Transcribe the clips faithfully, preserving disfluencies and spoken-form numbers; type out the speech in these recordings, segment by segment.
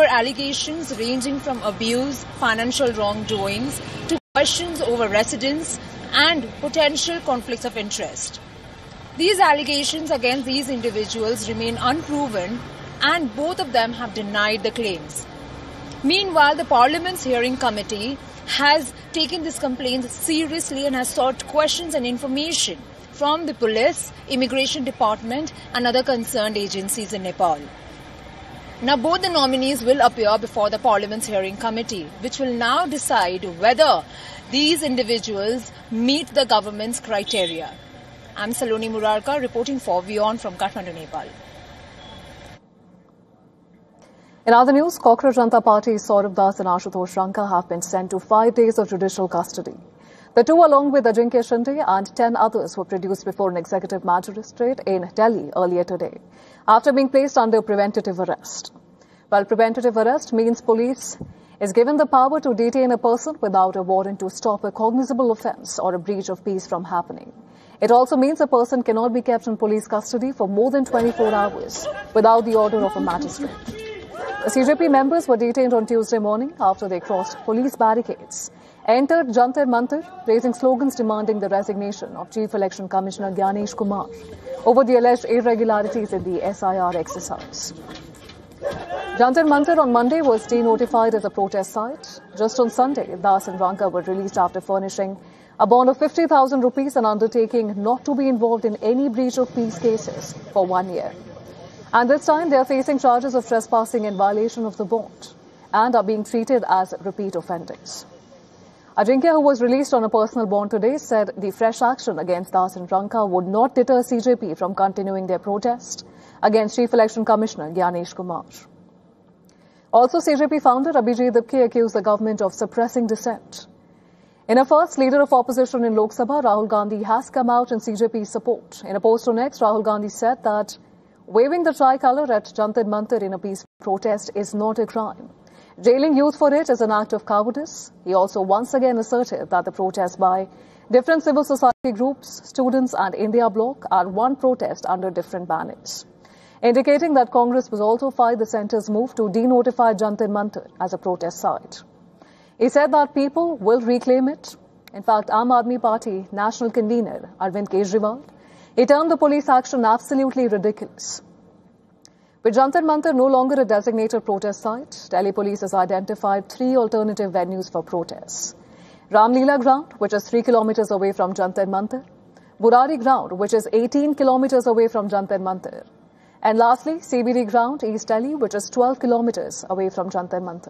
allegations ranging from abuse, financial wrongdoings, to questions over residence and potential conflicts of interest. These allegations against these individuals remain unproven, and both of them have denied the claims. Meanwhile, the Parliament's hearing committee has taken this complaint seriously and has sought questions and information from the police, immigration department and other concerned agencies in Nepal. Now, both the nominees will appear before the Parliament's hearing committee, which will now decide whether these individuals meet the government's criteria. I'm Saloni Murarka reporting for WION from Kathmandu, Nepal. In other news, Cockroach Janata Party's Saurabh Das and Ashutosh Ranka have been sent to five days of judicial custody. The two, along with Ajinkya Shinde and ten others, were produced before an executive magistrate in Delhi earlier today, after being placed under preventative arrest. Well, preventative arrest means police is given the power to detain a person without a warrant to stop a cognizable offence or a breach of peace from happening. It also means a person cannot be kept in police custody for more than twenty-four hours without the order of a magistrate. The C J P members were detained on Tuesday morning after they crossed police barricades, entered Jantar Mantar, raising slogans demanding the resignation of Chief Election Commissioner Gyanesh Kumar over the alleged irregularities in the S I R exercise. Jantar Mantar on Monday was denotified as a protest site. Just on Sunday, Das and Ranka were released after furnishing a bond of fifty thousand rupees and undertaking not to be involved in any breach of peace cases for one year. And this time, they are facing charges of trespassing in violation of the bond and are being treated as repeat offenders. Ajinkya, who was released on a personal bond today, said the fresh action against Das and Ranka would not deter C J P from continuing their protest against Chief Election Commissioner Gyanesh Kumar. Also, C J P founder Abhijit Dipke accused the government of suppressing dissent. In a first, leader of opposition in Lok Sabha, Rahul Gandhi, has come out in C J P's support. In a post on X, Rahul Gandhi said that waving the tricolour at Jantar Mantar in a peaceful protest is not a crime. Jailing youth for it is an act of cowardice. He also once again asserted that the protests by different civil society groups, students and India Bloc are one protest under different banners, indicating that Congress was also fight the centre's move to denotify Jantar Mantar as a protest site. He said that people will reclaim it. In fact, Aam Aadmi Party national convener Arvind Kejriwal, he termed the police action absolutely ridiculous. With Jantar Mantar no longer a designated protest site, Delhi police has identified three alternative venues for protests. Ramleela Ground, which is three kilometers away from Jantar Mantar, Burari Ground, which is eighteen kilometers away from Jantar Mantar, and lastly, C B D Ground, East Delhi, which is twelve kilometers away from Jantar Mantar.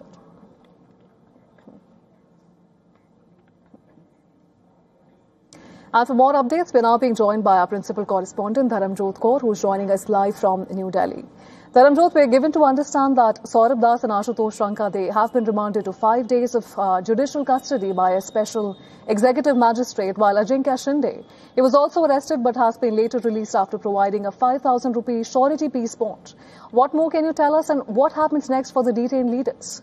And for more updates, we're now being joined by our principal correspondent, Dharamjot Kaur, who's joining us live from New Delhi. Dharamjot, we're given to understand that Saurabh Das and Ashutosh Ranka, they have been remanded to five days of uh, judicial custody by a special executive magistrate, while Ajinkya Shinde, he was also arrested but has been later released after providing a five thousand rupee surety peace bond. What more can you tell us, and what happens next for the detained leaders?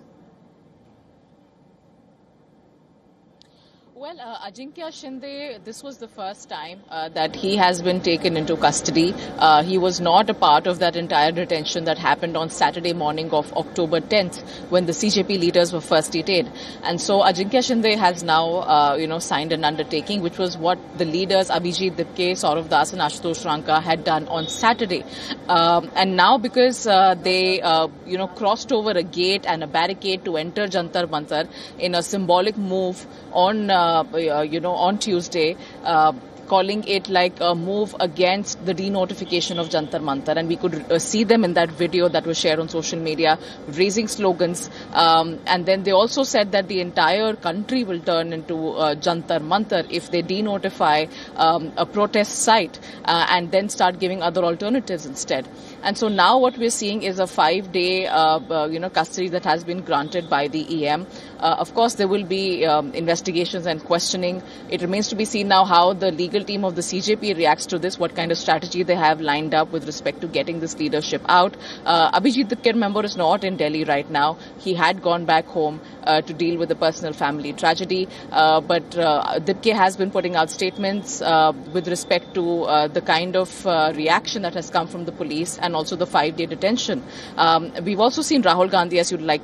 Well, uh, Ajinkya Shinde, this was the first time uh, that he has been taken into custody. Uh, he was not a part of that entire detention that happened on Saturday morning of October tenth, when the C J P leaders were first detained. And so Ajinkya Shinde has now, uh, you know, signed an undertaking, which was what the leaders Abhijit Dipke, Saurabh Das and Ashutosh Ranka had done on Saturday. Um, and now because uh, they, uh, you know, crossed over a gate and a barricade to enter Jantar Mantar in a symbolic move on uh, Uh, you know, on Tuesday, uh, calling it like a move against the denotification of Jantar Mantar. And we could uh, see them in that video that was shared on social media, raising slogans. Um, and then they also said that the entire country will turn into uh, Jantar Mantar if they denotify um, a protest site uh, and then start giving other alternatives instead. And so now what we're seeing is a five-day, uh, uh, you know, custody that has been granted by the E M. Uh, of course, there will be um, investigations and questioning. It remains to be seen now how the legal team of the C J P reacts to this, what kind of strategy they have lined up with respect to getting this leadership out. Uh, Abhijit Dipke, remember, is not in Delhi right now. He had gone back home uh, to deal with the personal family tragedy. Uh, but uh, Dipke has been putting out statements uh, with respect to uh, the kind of uh, reaction that has come from the police and also the five-day detention. Um, we've also seen Rahul Gandhi, as you'd like